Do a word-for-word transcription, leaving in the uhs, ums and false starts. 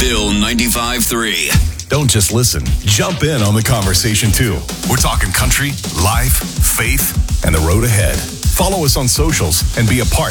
Bill ninety-five three. Don't just listen. Jump in on the conversation, too. We're talking country, life, faith, and the road ahead. Follow us on socials and be a part